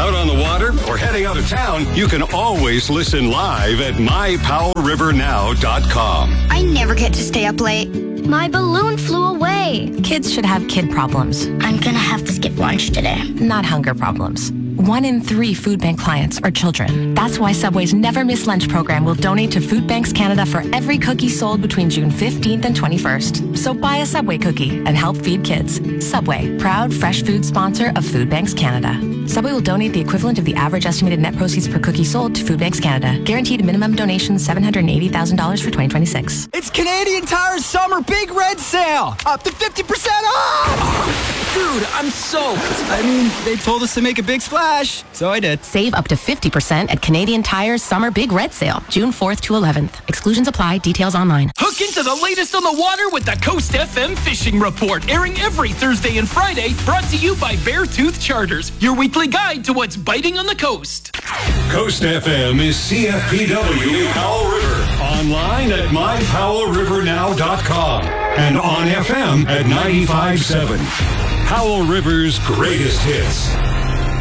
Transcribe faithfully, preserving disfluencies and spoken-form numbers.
Out on the water or heading out of town, you can always listen live at my powell river now dot com. I never get to stay up late. My balloon flew away. Kids should have kid problems. I'm gonna have to skip lunch today. Not hunger problems. One in three food bank clients are children. That's why Subway's Never Miss Lunch program will donate to Food Banks Canada for every cookie sold between June fifteenth and twenty-first. So buy a Subway cookie and help feed kids. Subway, proud fresh food sponsor of Food Banks Canada. Subway will donate the equivalent of the average estimated net proceeds per cookie sold to Food Banks Canada. Guaranteed minimum donation seven hundred eighty thousand dollars for twenty twenty-six. It's Canadian Tire's summer big red sale. Up to fifty percent off! Dude, I'm soaked. I mean, they told us to make a big splash, so I did. Save up to fifty percent at Canadian Tire's Summer Big Red Sale, June fourth to eleventh. Exclusions apply. Details online. Hook into the latest on the water with the Coast F M Fishing Report, airing every Thursday and Friday, brought to you by Beartooth Charters, your weekly guide to what's biting on the coast. Coast F M is C F P W Powell River. Online at my powell river now dot com and on F M at ninety-five point seven. Powell River's greatest hits.